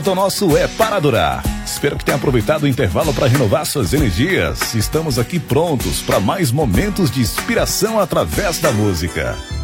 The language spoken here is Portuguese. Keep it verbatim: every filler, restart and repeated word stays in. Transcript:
O nosso é para durar. Espero que tenha aproveitado o intervalo para renovar suas energias. Estamos aqui prontos para mais momentos de inspiração através da música.